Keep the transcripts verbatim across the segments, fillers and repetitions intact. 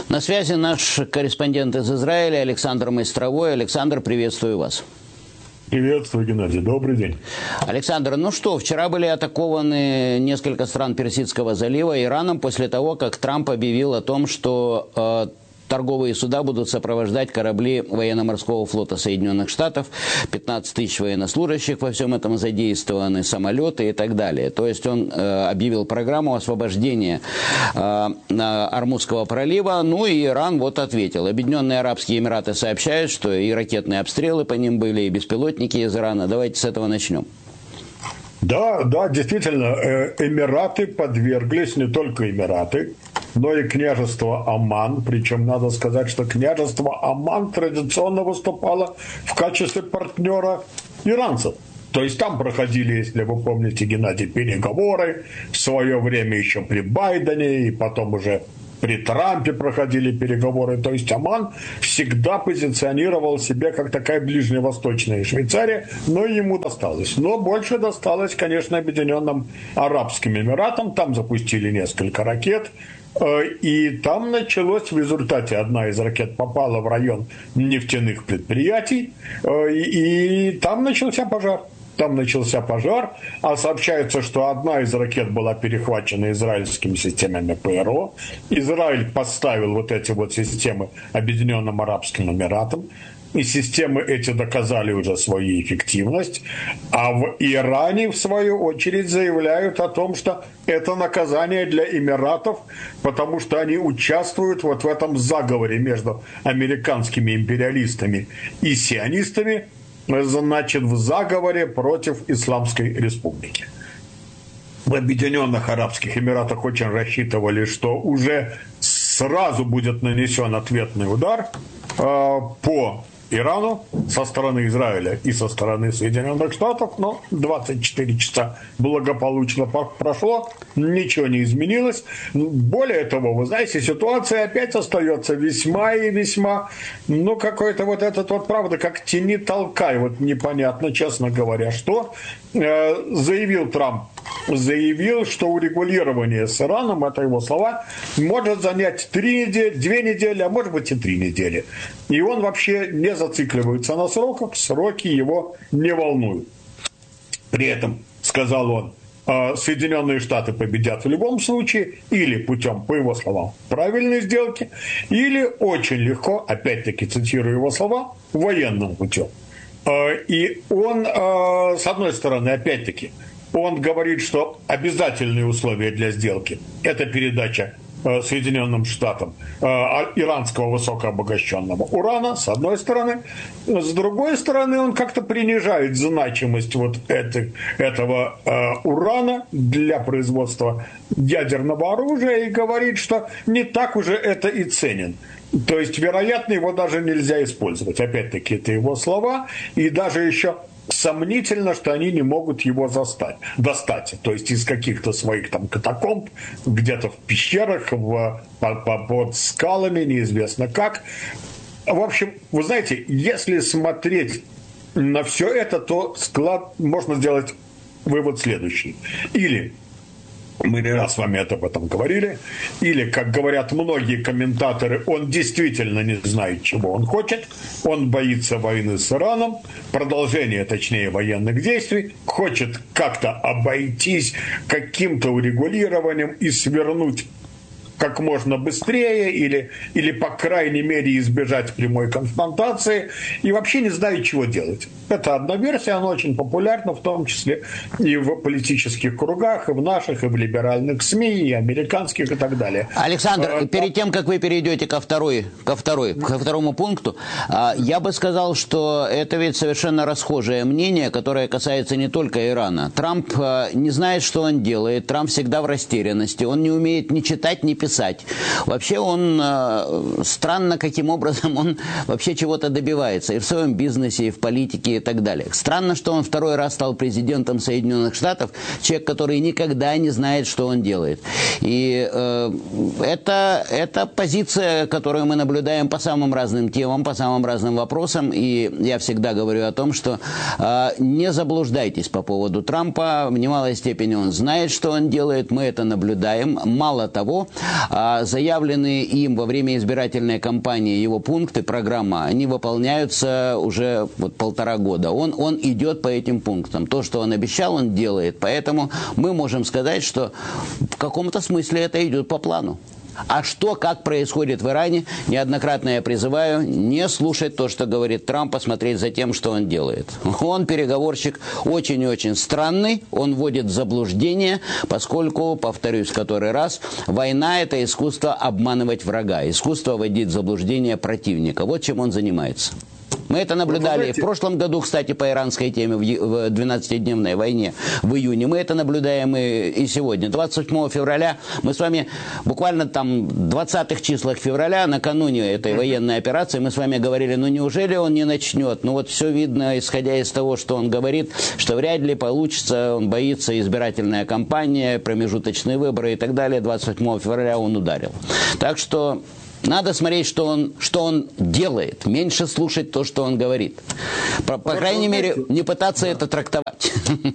На связи наш корреспондент из Израиля Александр Майстровой. Александр, приветствую вас. Приветствую, Геннадий. Добрый день. Александр, ну что, вчера были атакованы несколько стран Персидского залива Ираном после того, как Трамп объявил о том, что э, торговые суда будут сопровождать корабли военно-морского флота Соединенных Штатов, пятнадцать тысяч военнослужащих во всем этом задействованы, самолеты и так далее. То есть он э, объявил программу освобождения э, Ормузского пролива, ну и Иран вот ответил. Объединенные Арабские Эмираты сообщают, что и ракетные обстрелы по ним были, и беспилотники из Ирана. Давайте с этого начнем. Да, да, действительно, Эмираты подверглись, не только Эмираты, но и княжество Оман. Причем надо сказать, что княжество Оман традиционно выступало в качестве партнера иранцев. То есть там проходили, если вы помните, Геннадий, переговоры в свое время еще при Байдене и потом уже при Трампе проходили переговоры. То есть Оман всегда позиционировал себя как такая ближневосточная Швейцария, но ему досталось. Но больше досталось, конечно, Объединенным Арабским Эмиратам. Там запустили несколько ракет. И там началось в результате, одна из ракет попала в район нефтяных предприятий, и там начался пожар. Там начался пожар, а сообщается, что одна из ракет была перехвачена израильскими системами ПРО. Израиль поставил вот эти вот системы Объединенным Арабским Эмиратам. И системы эти доказали уже свою эффективность. А в Иране, в свою очередь, заявляют о том, что это наказание для Эмиратов, потому что они участвуют вот в этом заговоре между американскими империалистами и сионистами, значит, в заговоре против Исламской Республики. В Объединенных Арабских Эмиратах очень рассчитывали, что уже сразу будет нанесен ответный удар э, по Ирану со стороны Израиля и со стороны Соединенных Штатов, но двадцать четыре часа благополучно прошло, ничего не изменилось. Более того, вы знаете, ситуация опять остается весьма и весьма, ну, какой-то вот этот вот, правда, как тяни-толкай, вот непонятно, честно говоря, что э, заявил Трамп. Заявил, что урегулирование с Ираном, это его слова, может занять три недели, две недели, а может быть и три недели. И он вообще не зацикливается на сроках, сроки его не волнуют. При этом, сказал он, Соединенные Штаты победят в любом случае, или путем, по его словам, правильной сделки, или очень легко, опять-таки цитирую его слова, военным путем. И он, с одной стороны, опять-таки, он говорит, что обязательные условия для сделки – это передача э, Соединенным Штатам э, иранского высокообогащенного урана, с одной стороны. С другой стороны, он как-то принижает значимость вот это, этого э, урана для производства ядерного оружия и говорит, что не так уже это и ценен. То есть, вероятно, его даже нельзя использовать. Опять-таки, это его слова. И даже еще сомнительно, что они не могут его застать, достать. То есть из каких-то своих там катакомб, где-то в пещерах, в, под, под скалами, неизвестно как. В общем, вы знаете, если смотреть на все это, то склад, можно сделать вывод следующий. Или мы не раз с вами об этом говорили. Или, как говорят многие комментаторы, он действительно не знает, чего он хочет. Он боится войны с Ираном, продолжения, точнее, военных действий, хочет как-то обойтись каким-то урегулированием и свернуть как можно быстрее или, или, по крайней мере, избежать прямой конфронтации и вообще не знает, чего делать. Это одна версия, она очень популярна, в том числе и в политических кругах, и в наших, и в либеральных СМИ, и американских, и так далее. Александр, а, перед тем, как вы перейдете ко, второй, ко, второй, ко второму пункту, я бы сказал, что это ведь совершенно расхожее мнение, которое касается не только Ирана. Трамп не знает, что он делает, Трамп всегда в растерянности, он не умеет ни читать, ни писать. Вообще он странно, каким образом он вообще чего-то добивается и в своем бизнесе, и в политике, и так далее. Странно, что он второй раз стал президентом Соединенных Штатов, человек, который никогда не знает, что он делает. И э, это, это позиция, которую мы наблюдаем по самым разным темам, по самым разным вопросам. И я всегда говорю о том, что э, не заблуждайтесь по поводу Трампа. В немалой степени он знает, что он делает, мы это наблюдаем. Мало того, а заявленные им во время избирательной кампании его пункты, программа, они выполняются уже вот полтора года. Он, он идет по этим пунктам. То, что он обещал, он делает. Поэтому мы можем сказать, что в каком-то смысле это идет по плану. А что, как происходит в Иране, неоднократно я призываю не слушать то, что говорит Трамп, а смотреть за тем, что он делает. Он переговорщик очень и очень странный, он вводит в заблуждение, поскольку, повторюсь в который раз, война – это искусство обманывать врага, искусство вводить в заблуждение противника. Вот чем он занимается. Мы это наблюдали в прошлом году, кстати, по иранской теме, в двенадцатидневной войне в июне. Мы это наблюдаем и, и сегодня. двадцать седьмого февраля мы с вами буквально там в двадцатых числах февраля, накануне этой военной операции, мы с вами говорили, ну неужели он не начнет? Ну вот все видно, исходя из того, что он говорит, что вряд ли получится, он боится избирательная кампания, промежуточные выборы и так далее. двадцать седьмого февраля он ударил. Так что... Надо смотреть, что он, что он делает, меньше слушать то, что он говорит. По, по крайней мере, не пытаться да. это трактовать.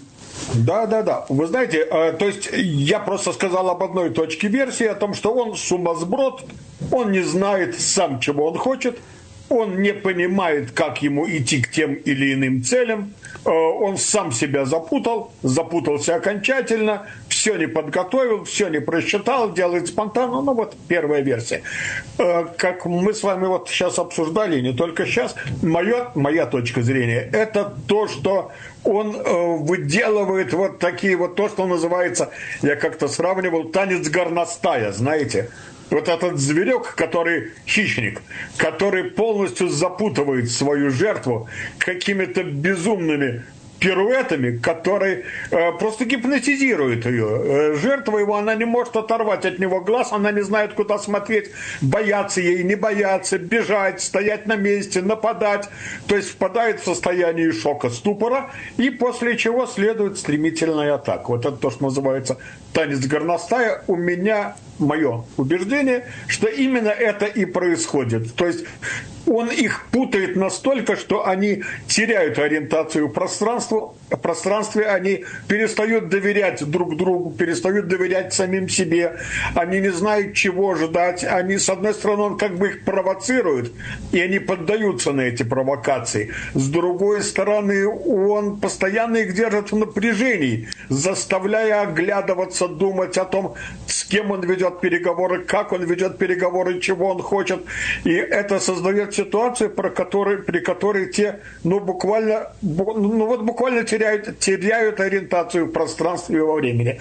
Да, да, да. Вы знаете, э, то есть я просто сказал об одной точке версии, о том, что он сумасброд, он не знает сам, чего он хочет, он не понимает, как ему идти к тем или иным целям, э, он сам себя запутал, запутался окончательно, все не подготовил, все не просчитал, делает спонтанно. Ну вот первая версия. Э, как мы с вами вот сейчас обсуждали, не только сейчас, моя, моя точка зрения, это то, что он э, выделывает вот такие вот, то, что называется, я как-то сравнивал, танец горностая, знаете. Вот этот зверек, который хищник, который полностью запутывает свою жертву какими-то безумными пируэтами, которые э, просто гипнотизируют ее. Э, жертва его, она не может оторвать от него глаз, она не знает, куда смотреть, бояться ей, не бояться, бежать, стоять на месте, нападать. То есть впадает в состояние шока, ступора, и после чего следует стремительная атака. Вот это то, что называется танец горностая. У меня мое убеждение, что именно это и происходит. То есть он их путает настолько, что они теряют ориентацию в пространстве, в пространстве, они перестают доверять друг другу, перестают доверять самим себе, они не знают, чего ждать, они, с одной стороны, он как бы их провоцирует, и они поддаются на эти провокации, с другой стороны, он постоянно их держит в напряжении, заставляя оглядываться, думать о том, с кем он ведет переговоры, как он ведет переговоры, чего он хочет, и это создает ситуацию, про которую, при которой те, ну, буквально, ну, вот буквально теряют, теряют ориентацию в пространстве и во времени.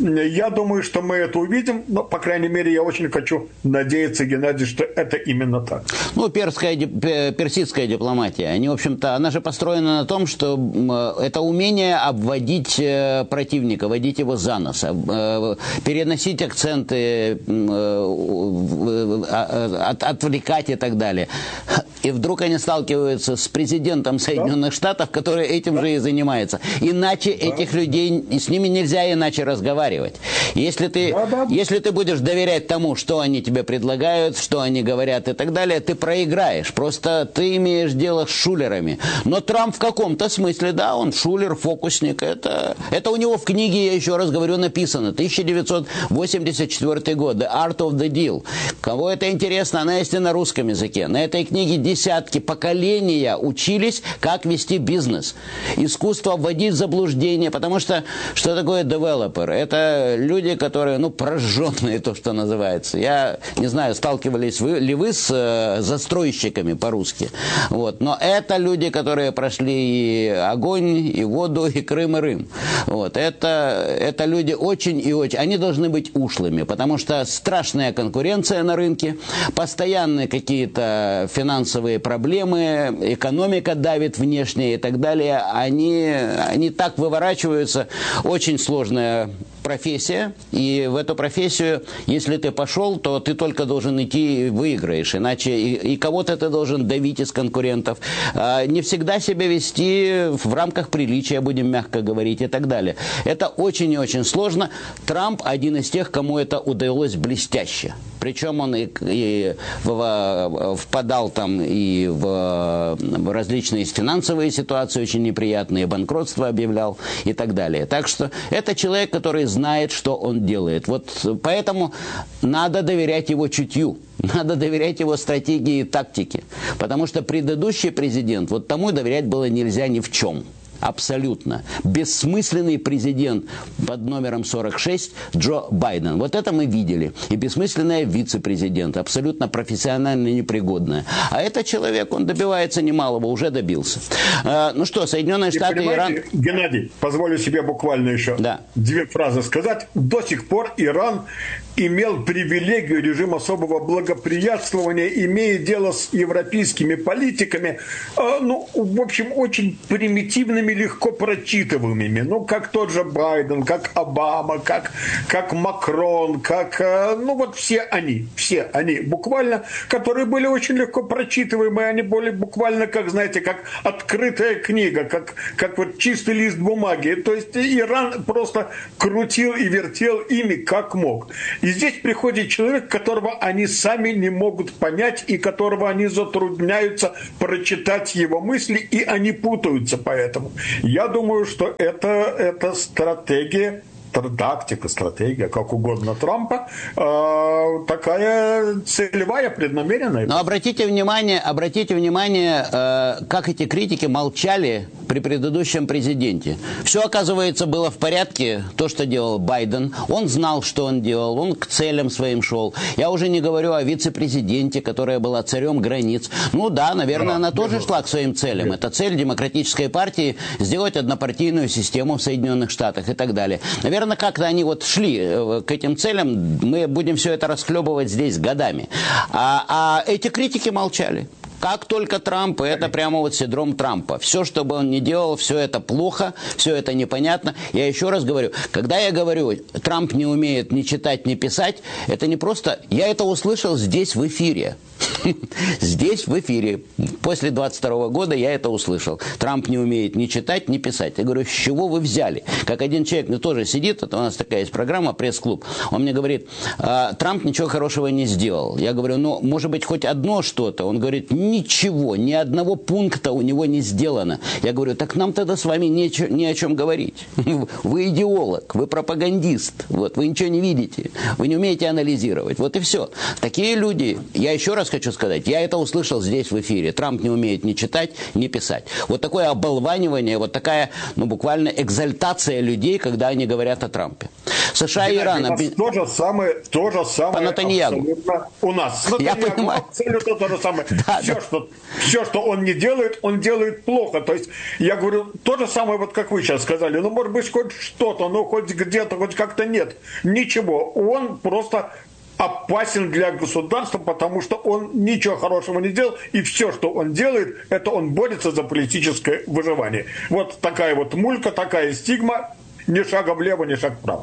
Я думаю, что мы это увидим, но, по крайней мере, я очень хочу надеяться, Геннадий, что это именно так. Ну, перская, персидская дипломатия, они, в общем-то, она же построена на том, что это умение обводить противника, водить его за нос, переносить акценты, отвлекать и так далее. И вдруг они сталкиваются с президентом Соединенных да. Штатов, который этим да. же и занимается. Иначе да. этих людей, с ними нельзя иначе разговаривать. Если ты, да, да. если ты будешь доверять тому, что они тебе предлагают, что они говорят и так далее, ты проиграешь. Просто ты имеешь дело с шулерами. Но Трамп в каком-то смысле, да, он шулер, фокусник. Это, это у него в книге, я еще раз говорю, написано. тысяча девятьсот восемьдесят четвёртый год. The Art of the Deal. Кого это интересно, она есть и на русском языке. На этой книге десятки поколения учились, как вести бизнес. Искусство вводить в заблуждение, потому что что такое девелопер? Это люди, которые, ну, прожженные, то, что называется. Я не знаю, сталкивались вы, ли вы с э, застройщиками по-русски. Вот. Но это люди, которые прошли и огонь, и воду, и Крым, и Рим. Вот. Это, это люди очень и очень... Они должны быть ушлыми, потому что страшная конкуренция на рынке, постоянные какие-то финансовые проблемы, экономика давит внешне и так далее, они, они так выворачиваются. Очень сложная профессия, и в эту профессию, если ты пошел, то ты только должен идти и выиграешь, иначе и, и кого-то ты должен давить из конкурентов. А, не всегда себя вести в рамках приличия, будем мягко говорить, и так далее. Это очень и очень сложно. Трамп один из тех, кому это удалось блестяще. Причем он и, и в, впадал там и в, в различные финансовые ситуации очень неприятные, банкротство объявлял и так далее. Так что это человек, который знает знает, что он делает. Вот поэтому надо доверять его чутью. Надо доверять его стратегии и тактике. Потому что предыдущий президент, вот тому доверять было нельзя ни в чем. Абсолютно. Бессмысленный президент под номером сорок шесть Джо Байден. Вот это мы видели. И бессмысленная вице-президент. Абсолютно профессионально непригодная. А этот человек, он добивается немалого, уже добился. А, ну что, Соединенные Штаты и Иран... Геннадий, позволю себе буквально еще да. две фразы сказать. До сих пор Иран имел привилегию режим особого благоприятствования, имея дело с европейскими политиками, э, ну, в общем, очень примитивными, легко прочитываемыми. Ну, как тот же Байден, как Обама, как, как Макрон, как, э, ну, вот все они, все они буквально, которые были очень легко прочитываемы, они были буквально, как, знаете, как открытая книга, как, как вот чистый лист бумаги. То есть Иран просто крутил и вертел ими как мог. И здесь приходит человек, которого они сами не могут понять, и которого они затрудняются прочитать его мысли, и они путаются поэтому. Я думаю, что это, это стратегия, тактика, стратегия, как угодно Трампа, э, такая целевая, преднамеренная. Но обратите внимание, обратите внимание, э, как эти критики молчали при предыдущем президенте. Все, оказывается, было в порядке, то, что делал Байден. Он знал, что он делал, он к целям своим шел. Я уже не говорю о вице-президенте, которая была царем границ. Ну да, наверное, да, она тоже верно. шла к своим целям. Это цель демократической партии – сделать однопартийную систему в Соединенных Штатах и так далее. Наверное, как-то они вот шли к этим целям, мы будем все это расхлебывать здесь годами. А, а эти критики молчали. Как только Трамп, это прямо вот синдром Трампа. Все, что бы он ни делал, все это плохо, все это непонятно. Я еще раз говорю, когда я говорю, Трамп не умеет ни читать, ни писать, это не просто... Я это услышал здесь в эфире. Здесь в эфире. После двадцать второго года я это услышал. Трамп не умеет ни читать, ни писать. Я говорю, с чего вы взяли? Как один человек, ну тоже сидит, это у нас такая есть программа, пресс-клуб. Он мне говорит, Трамп ничего хорошего не сделал. Я говорю, ну, может быть, хоть одно что-то. Он говорит, ничего, ни одного пункта у него не сделано. Я говорю, так нам тогда с вами не, не о чем говорить. Вы идеолог, вы пропагандист. Вот, вы ничего не видите. Вы не умеете анализировать. Вот и все. Такие люди, я еще раз хочу сказать, я это услышал здесь в эфире. Трамп не умеет ни читать, ни писать. Вот такое оболванивание, вот такая, ну, буквально экзальтация людей, когда они говорят о Трампе. США и Иран... У нас то же самое, то же самое по Натаньягу. У нас. Я понимаю. Абсолютно то же самое. Да, все, да. Что, все, что он не делает, он делает плохо. То есть, я говорю, то же самое, вот как вы сейчас сказали. Ну, может быть, хоть что-то, ну, хоть где-то, хоть как-то нет. Ничего. Он просто... опасен для государства, потому что он ничего хорошего не делал, и все, что он делает, это он борется за политическое выживание. Вот такая вот мулька, такая стигма, ни шага влево, ни шаг вправо.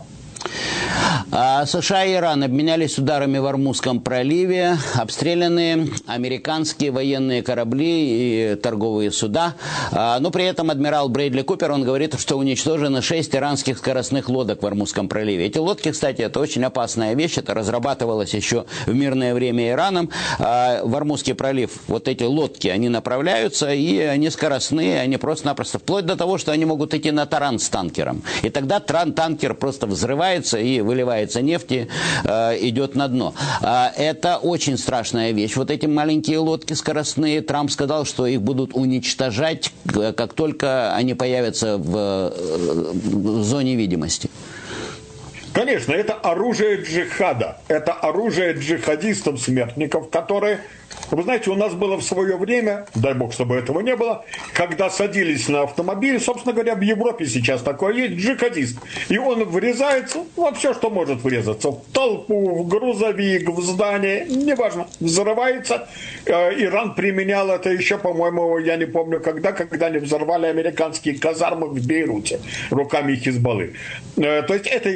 А США и Иран обменялись ударами в Ормузском проливе, обстреляны американские военные корабли и торговые суда. А, но при этом адмирал Брэдли Купер, он говорит, что уничтожено шесть иранских скоростных лодок в Ормузском проливе. Эти лодки, кстати, это очень опасная вещь, это разрабатывалось еще в мирное время Ираном. А, в Ормузский пролив вот эти лодки, они направляются, и они скоростные, они просто-напросто, вплоть до того, что они могут идти на таран с танкером. И тогда танкер просто взрывается и выливается нефти, э, идет на дно. Э, это очень страшная вещь. Вот эти маленькие лодки скоростные, Трамп сказал, что их будут уничтожать, как только они появятся в, в зоне видимости. Конечно, это оружие джихада. Это оружие джихадистов-смертников, которые... Вы знаете, у нас было в свое время, дай бог, чтобы этого не было, когда садились на автомобиль, собственно говоря, в Европе сейчас такое есть, джихадист. И он врезается во все, что может врезаться. В толпу, в грузовик, в здание, неважно, взрывается. Иран применял это еще, по-моему, я не помню когда, когда они взорвали американские казармы в Бейруте руками Хизбаллы. То есть это их тактика.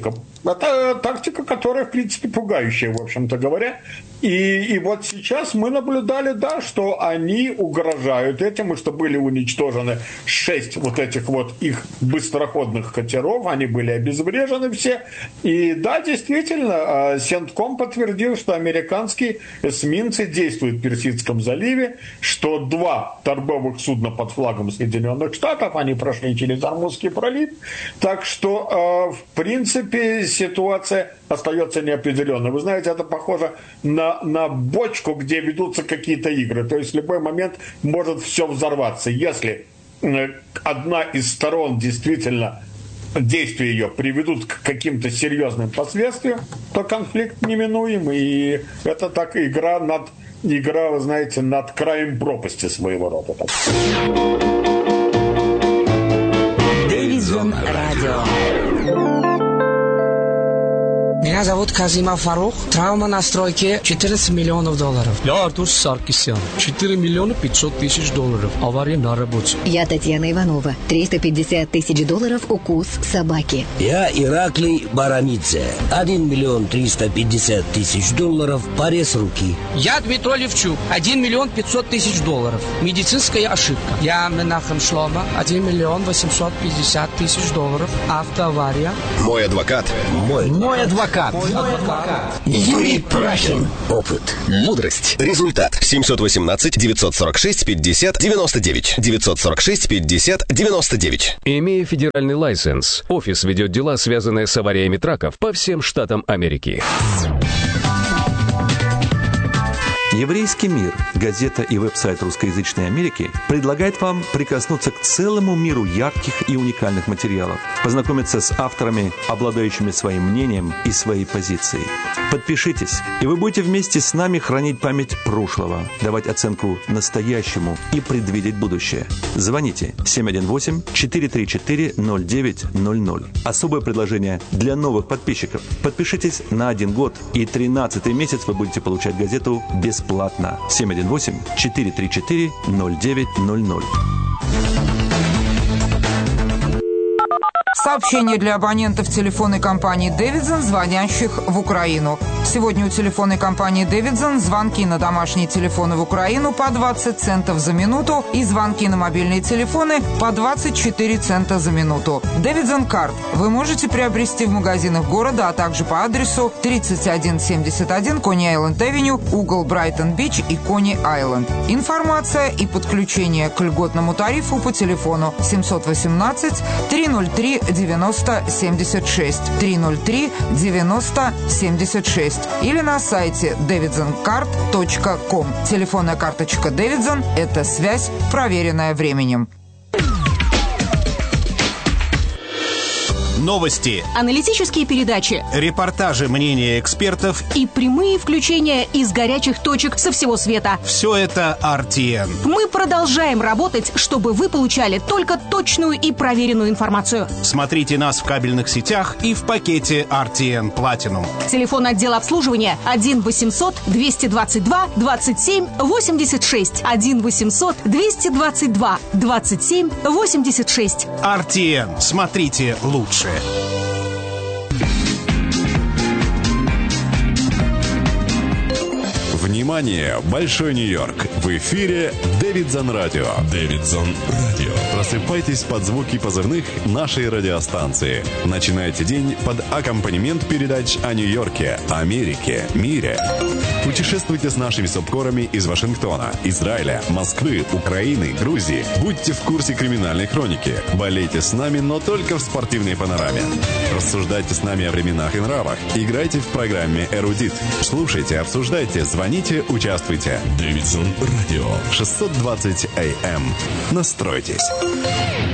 тактика. Это тактика, которая, в принципе, пугающая, в общем-то говоря. И, и вот сейчас мы наблюдали, да, что они угрожают этим, и что были уничтожены шесть вот этих вот их быстроходных катеров, они были обезврежены все. И да, действительно, Сентком подтвердил, что американские эсминцы действуют в Персидском заливе, что два торговых судна под флагом Соединенных Штатов, они прошли через Ормузский пролив. Так что, в принципе, ситуация остается неопределенной. Вы знаете, это похоже на, на бочку, где ведутся какие-то игры. То есть в любой момент может все взорваться. Если одна из сторон действительно, действия ее приведут к каким-то серьезным последствиям, то конфликт неминуем. И это так игра над, игра, вы знаете, над краем пропасти своего рода. Дэвидсон Радио. Меня зовут Казима Фарух. Травма на стройке четырнадцать миллионов долларов. Я Артур Саркисян. четыре миллиона пятьсот тысяч долларов. Авария на работе. Я Татьяна Иванова. триста пятьдесят тысяч долларов укус собаки. Я Ираклий Баранидзе. один миллион триста пятьдесят тысяч долларов. Порез руки. Я Дмитрий Левчук. один миллион пятьсот тысяч долларов. Медицинская ошибка. Я Менахем Шлома. один миллион восемьсот пятьдесят тысяч долларов. Автоавария. Мой адвокат. Мой. Мой адвокат. Юрий Прахин. Опыт. Мудрость. Результат. семьсот восемнадцать девятьсот сорок шесть пятьдесят девяносто девять. девятьсот сорок шесть пятьдесят девяносто девять. Имея федеральный лайсенс, офис ведет дела, связанные с авариями траков по всем штатам Америки. Еврейский мир, газета и веб-сайт русскоязычной Америки, предлагает вам прикоснуться к целому миру ярких и уникальных материалов, познакомиться с авторами, обладающими своим мнением и своей позицией. Подпишитесь, и вы будете вместе с нами хранить память прошлого, давать оценку настоящему и предвидеть будущее. Звоните семь один восемь четыре три четыре ноль девять ноль ноль. Особое предложение для новых подписчиков. Подпишитесь на один год, и тринадцатый месяц вы будете получать газету бесплатно. Бесплатно. семь один восемь четыре три четыре ноль девять ноль ноль. Сообщение для абонентов телефонной компании «Дэвидсон», звонящих в Украину. Сегодня у телефонной компании «Дэвидсон» звонки на домашние телефоны в Украину по двадцать центов за минуту и звонки на мобильные телефоны по двадцать четыре цента за минуту. «Дэвидсон Карт» вы можете приобрести в магазинах города, а также по адресу тридцать один семьдесят один Кони-Айленд-Авеню, угол Брайтон-Бич и Кони-Айленд. Информация и подключение к льготному тарифу по телефону семьсот восемнадцать триста три девяносто семьдесят шесть триста три девяносто семьдесят шесть или на сайте дэвидсон карт точка ком. Телефонная карточка Дэвидсон – это связь, проверенная временем. Новости, аналитические передачи, репортажи, мнения экспертов и прямые включения из горячих точек со всего света. Все это ар ти эн. Мы продолжаем работать, чтобы вы получали только точную и проверенную информацию. Смотрите нас в кабельных сетях и в пакете ар ти эн Platinum. Телефон отдела обслуживания один восемьсот двести двадцать два двадцать семь восемьдесят шесть. один восемьсот двести двадцать два двадцать семь восемьдесят шесть. ар ти эн. Смотрите лучше. Внимание! Большой Нью-Йорк! В эфире Дэвидсон Радио. Дэвидсон Радио. Просыпайтесь под звуки позывных нашей радиостанции. Начинайте день под аккомпанемент передач о Нью-Йорке, Америке, мире. Путешествуйте с нашими субкорами из Вашингтона, Израиля, Москвы, Украины, Грузии. Будьте в курсе криминальной хроники. Болейте с нами, но только в спортивной панораме. Рассуждайте с нами о временах и нравах. Играйте в программе «Эрудит». Слушайте, обсуждайте, звоните, участвуйте. Дэвидсон Радио. шестьсот двадцать эй эм. Настройтесь.